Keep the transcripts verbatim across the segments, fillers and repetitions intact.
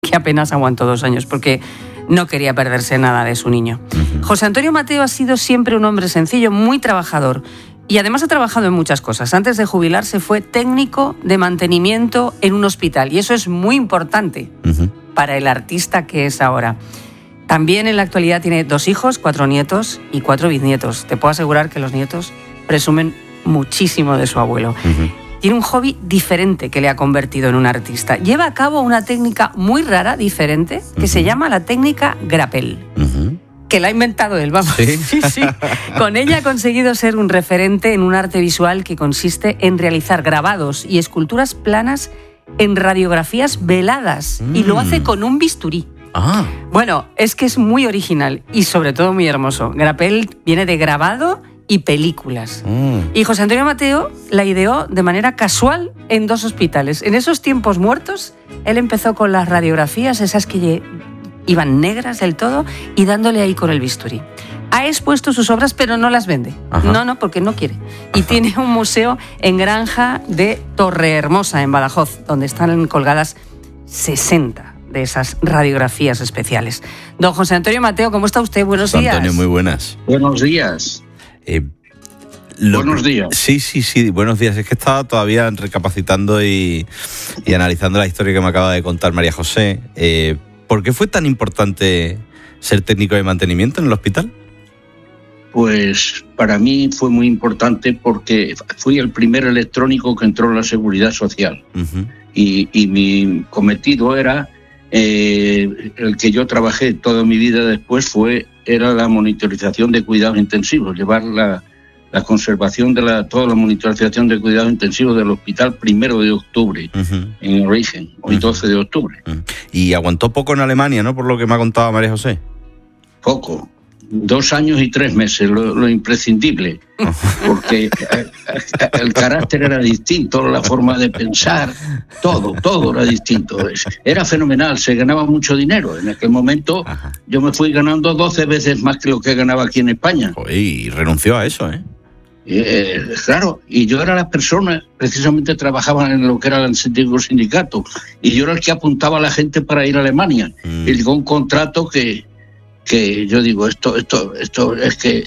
que apenas aguantó dos años, porque no quería perderse nada de su niño. Uh-huh. José Antonio Mateo ha sido siempre un hombre sencillo, muy trabajador, y además ha trabajado en muchas cosas. Antes de jubilarse fue técnico de mantenimiento en un hospital, y eso es muy importante uh-huh. para el artista que es ahora. También en la actualidad tiene dos hijos, cuatro nietos y cuatro bisnietos. Te puedo asegurar que los nietos presumen muchísimo de su abuelo. Uh-huh. Tiene un hobby diferente que le ha convertido en un artista. Lleva a cabo una técnica muy rara, diferente, que uh-huh. se llama la técnica grapel. Uh-huh. Que la ha inventado él, vamos. ¿Sí? Sí, sí. Con ella ha conseguido ser un referente en un arte visual que consiste en realizar grabados y esculturas planas en radiografías veladas. Mm. Y lo hace con un bisturí. Ah. Bueno, es que es muy original y sobre todo muy hermoso. Grapel viene de grabado y películas. Mm. Y José Antonio Mateo la ideó de manera casual en dos hospitales. En esos tiempos muertos, él empezó con las radiografías, esas que iban negras del todo, y dándole ahí con el bisturí. Ha expuesto sus obras, pero no las vende. Ajá. No, no, porque no quiere. Y Ajá. tiene un museo en Granja de Torrehermosa, en Badajoz, donde están colgadas sesenta de esas radiografías especiales. Don José Antonio Mateo, ¿cómo está usted? Buenos días. Antonio, muy buenas. Buenos días. Eh, lo, buenos días. Sí, sí, sí, buenos días. Es que estaba todavía recapacitando y, y analizando la historia que me acaba de contar María José. Eh, ¿Por qué fue tan importante ser técnico de mantenimiento en el hospital? Pues para mí fue muy importante porque fui el primer electrónico que entró en la Seguridad Social. Uh-huh. y, y mi cometido era, eh, el que yo trabajé toda mi vida después, fue era la monitorización de cuidados intensivos, llevar la, la conservación de la, toda la monitorización de cuidados intensivos del hospital primero de octubre, uh-huh. en origen, hoy uh-huh. doce de octubre. Uh-huh. Y aguantó poco en Alemania, ¿no? Por lo que me ha contado María José. Poco. Dos años y tres meses, lo, lo imprescindible, porque el carácter era distinto, la forma de pensar, todo, todo era distinto. Era fenomenal, se ganaba mucho dinero. En aquel momento Ajá. yo me fui ganando doce veces más que lo que ganaba aquí en España. Y renunció a eso, ¿eh? Eh, claro, y yo era la persona, precisamente trabajaba en lo que era el antiguo sindicato, y yo era el que apuntaba a la gente para ir a Alemania. Mm. Y llegó un contrato que... que yo digo, esto esto esto es que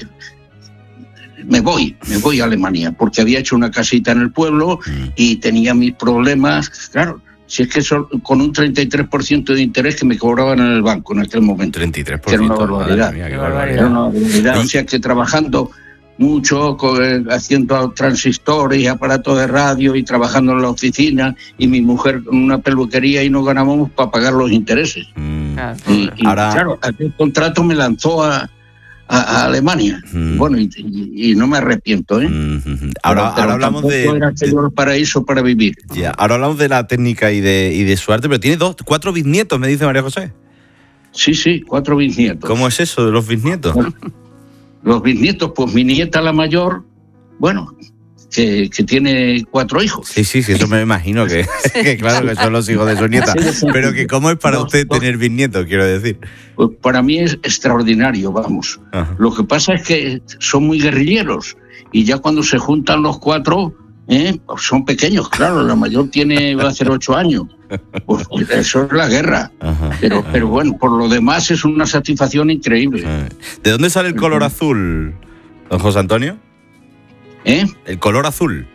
me voy, me voy a Alemania, porque había hecho una casita en el pueblo mm. y tenía mis problemas, claro, si es que son, con un treinta y tres por ciento de interés que me cobraban en el banco en aquel momento. treinta y tres por ciento. Era una barbaridad. Mía, qué barbaridad. Era una barbaridad. O sea que trabajando mucho, con, haciendo transistores y aparatos de radio y trabajando en la oficina, y mi mujer con una peluquería, y no ganábamos para pagar los intereses. Mm. Y, y Ahora... claro, aquel contrato me lanzó a, a, a Alemania. Mm. Bueno, y, y, y no me arrepiento, ¿eh? Mm-hmm. Ahora, pero, pero ahora hablamos de... era aquello el paraíso para vivir. Ya, ahora hablamos de la técnica y de, y de su arte, pero tiene dos, cuatro bisnietos, me dice María José. Sí, sí, cuatro bisnietos. ¿Cómo es eso de los bisnietos? Bueno, los bisnietos, pues mi nieta la mayor, bueno... Que, que tiene cuatro hijos. Sí, sí, sí, eso me imagino que, que claro que son los hijos de su nieta. Pero que ¿cómo es para usted tener bisnietos, quiero decir? Pues para mí es extraordinario, vamos. Ajá. Lo que pasa es que son muy guerrilleros, y ya cuando se juntan los cuatro, ¿eh? son pequeños, claro, la mayor tiene, va a hacer ocho años. Pues eso es la guerra. Ajá, pero, ajá. pero bueno, por lo demás es una satisfacción increíble. ¿De dónde sale el color azul, don José Antonio? ¿Eh? El color azul.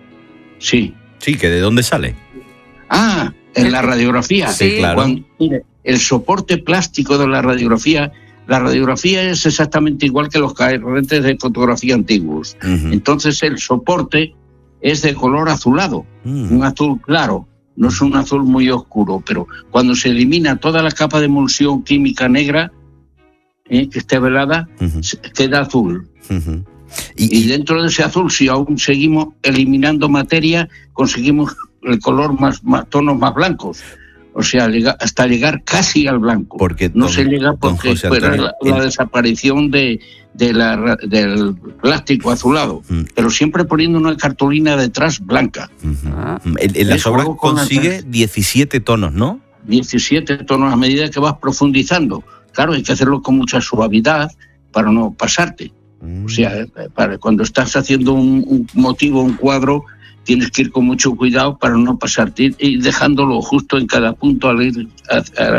Sí. Sí, ¿que de dónde sale? Ah, en la radiografía. Sí, claro. Cuando, mire, el soporte plástico de la radiografía, la radiografía es exactamente igual que los carretes de fotografía antiguos. Uh-huh. Entonces el soporte es de color azulado, uh-huh. un azul claro, no es un azul muy oscuro, pero cuando se elimina toda la capa de emulsión química negra, eh, que esté velada, uh-huh. queda azul. Uh-huh. Y, y dentro de ese azul, si aún seguimos eliminando materia, conseguimos el color más, más tonos más blancos. O sea, hasta llegar casi al blanco. Porque no don, se llega porque fue la, la el... desaparición de, de la, del plástico azulado. Mm. Pero siempre poniendo una cartulina detrás blanca. Mm-hmm. Ah. En, en las obras consigue diecisiete tonos, ¿no? diecisiete tonos a medida que vas profundizando. Claro, hay que hacerlo con mucha suavidad para no pasarte. O sea, para cuando estás haciendo un, un motivo, un cuadro, tienes que ir con mucho cuidado para no pasarte y dejándolo justo en cada punto al ir a, a,